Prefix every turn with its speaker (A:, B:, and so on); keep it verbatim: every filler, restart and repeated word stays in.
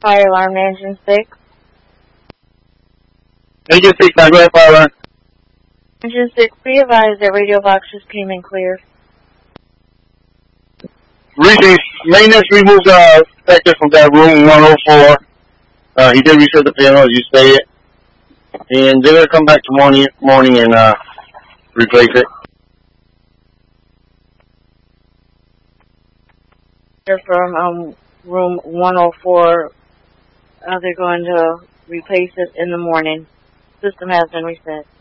A: Fire alarm engine six.
B: Engine six, now go ahead, fire alarm.
A: Engine six, be advised that radio boxes came in clear.
B: Reaching maintenance removed uh sector from that room one oh four. Uh, he did reset the panel as you stated. And they're gonna come back tomorrow morning, morning and uh replace it.
A: They're from um room one oh four. Uh, they're going to replace it in the morning. System has been reset.